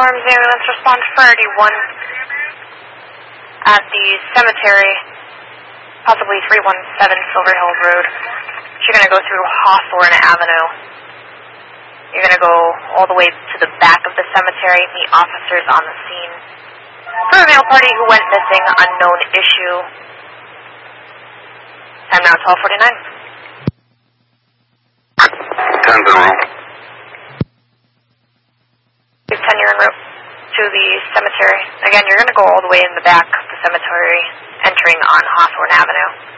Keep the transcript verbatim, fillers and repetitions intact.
Arms ambulance, respond priority one at the cemetery, possibly three one seven Silver Hill Road. You're going to go through Hawthorne Avenue. You're going to go all the way to the back of the cemetery, meet officers on the scene. For a male party who went missing, unknown issue. Time now twelve forty-nine. ten's en route. ten, you're en route to the cemetery. Again, you're going to go all the way in the back of the cemetery, entering on Hawthorne Avenue.